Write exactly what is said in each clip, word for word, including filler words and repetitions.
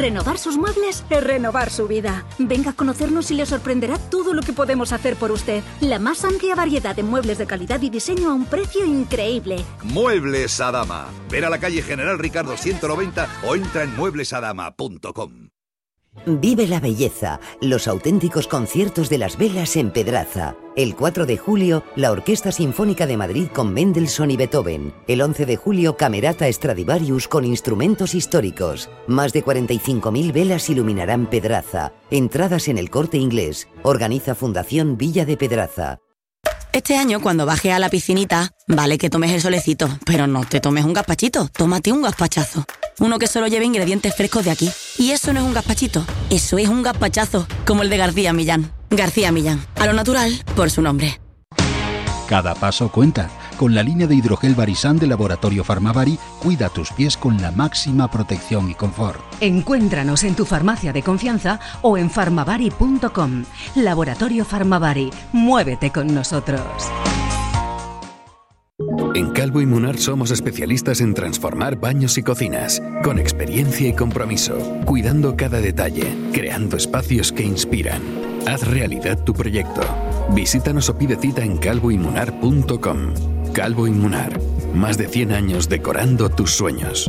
Renovar sus muebles es renovar su vida. Venga a conocernos y le sorprenderá todo lo que podemos hacer por usted. La más amplia variedad de muebles de calidad y diseño a un precio increíble. Muebles Adama. Ver a la calle General Ricardo ciento noventa o entra en muebles adama punto com. Vive la belleza, los auténticos conciertos de las velas en Pedraza. El cuatro de julio, la Orquesta Sinfónica de Madrid con Mendelssohn y Beethoven. El once de julio, Camerata Stradivarius con instrumentos históricos. Más de cuarenta y cinco mil velas iluminarán Pedraza. Entradas en El Corte Inglés. Organiza Fundación Villa de Pedraza. Este año, cuando bajes a la piscinita, vale que tomes el solecito, pero no te tomes un gazpachito, tómate un gazpachazo. Uno que solo lleve ingredientes frescos de aquí. Y eso no es un gazpachito, eso es un gazpachazo, como el de García Millán. García Millán, a lo natural, por su nombre. Cada paso cuenta. Con la línea de hidrogel Barisan de Laboratorio Farmavari, cuida tus pies con la máxima protección y confort. Encuéntranos en tu farmacia de confianza o en farmavari punto com. Laboratorio Farmavari, muévete con nosotros. En Calvo y Munar somos especialistas en transformar baños y cocinas, con experiencia y compromiso, cuidando cada detalle, creando espacios que inspiran. Haz realidad tu proyecto. Visítanos o pide cita en calvo y munar punto com. Calvo y Munar, más de cien años decorando tus sueños.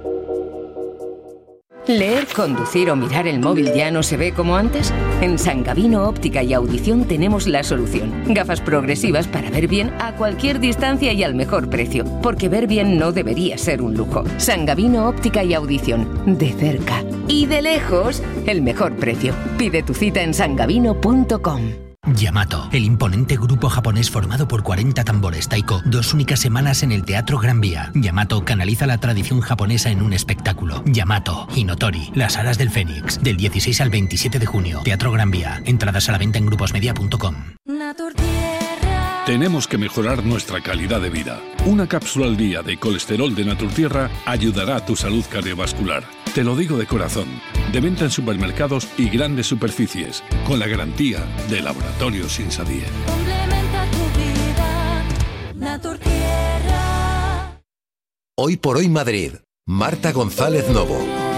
¿Leer, conducir o mirar el móvil ya no se ve como antes? En San Gabino Óptica y Audición tenemos la solución. Gafas progresivas para ver bien a cualquier distancia y al mejor precio. Porque ver bien no debería ser un lujo. San Gabino Óptica y Audición. De cerca y de lejos, el mejor precio. Pide tu cita en san gabino punto com. Yamato, el imponente grupo japonés formado por cuarenta tambores taiko, dos únicas semanas en el Teatro Gran Vía. Yamato canaliza la tradición japonesa en un espectáculo. Yamato, Hinotori, Las Alas del Fénix, del dieciséis al veintisiete de junio. Teatro Gran Vía. Entradas a la venta en gruposmedia punto com. Tenemos que mejorar nuestra calidad de vida. Una cápsula al día de colesterol de Naturtierra ayudará a tu salud cardiovascular. Te lo digo de corazón. De venta en supermercados y grandes superficies, con la garantía de Laboratorios Insadie. Complementa tu vida, Naturtierra. Hoy por hoy Madrid. Marta González Novo.